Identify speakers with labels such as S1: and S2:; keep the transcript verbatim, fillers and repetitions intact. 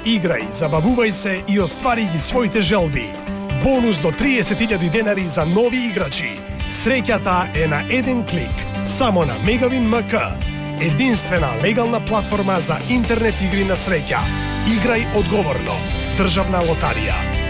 S1: Играј, забавувај се и оствари ги своите желби. Бонус до триесет илјади денари за нови играчи. Среќата е на еден клик. Само на Мегавин МК. Единствена легална платформа за интернет игри на среќа. Играј одговорно. Државна лотарија.